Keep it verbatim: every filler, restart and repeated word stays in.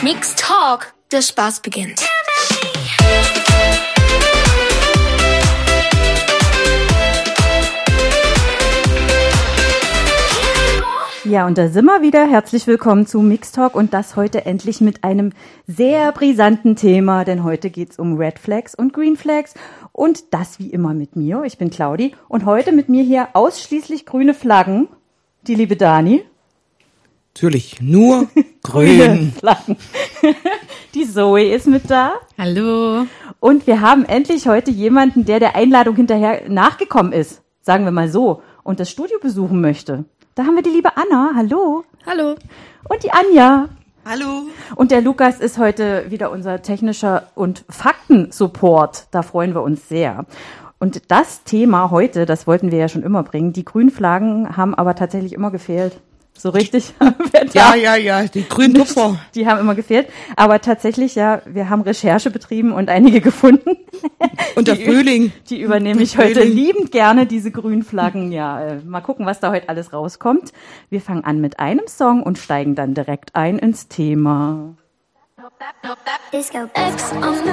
Mixed Talk, der Spaß beginnt. Ja, und da sind wir wieder. Herzlich willkommen zu Mixed Talk und das heute endlich mit einem sehr brisanten Thema, denn heute geht's um Red Flags und Green Flags und das wie immer mit mir. Ich bin Claudi und heute mit mir hier ausschließlich grüne Flaggen, die liebe Dani. Natürlich, nur Grüne grün. Flaggen. Die Zoe ist mit da. Hallo. Und wir haben endlich heute jemanden, der der Einladung hinterher nachgekommen ist, sagen wir mal so, und das Studio besuchen möchte. Da haben wir die liebe Anna. Hallo. Hallo. Und die Anja. Hallo. Und der Lukas ist heute wieder unser technischer und Faktensupport. Da freuen wir uns sehr. Und das Thema heute, das wollten wir ja schon immer bringen. Die grünen Flaggen haben aber tatsächlich immer gefehlt. So richtig. Ja, ja, ja, die grünen Tupfer. Die haben immer gefehlt. Aber tatsächlich, ja, wir haben Recherche betrieben und einige gefunden. Und der die, Frühling. Die übernehme ich heute liebend gerne, diese grünen Flaggen. Ja, äh, mal gucken, was da heute alles rauskommt. Wir fangen an mit einem Song und steigen dann direkt ein ins Thema.